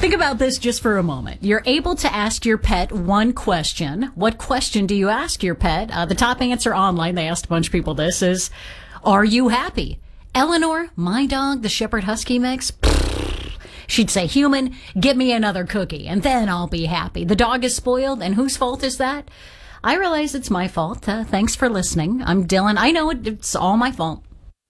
Think about this just for a moment. You're able to ask your pet one question. What question do you ask your pet? The top answer online, they asked a bunch of people this, is, are you happy? Eleanor, my dog, the Shepherd Husky mix, she'd say, human, give me another cookie, and then I'll be happy. The dog is spoiled, and whose fault is that? I realize it's my fault. Thanks for listening. I'm Dylan. I know it's all my fault.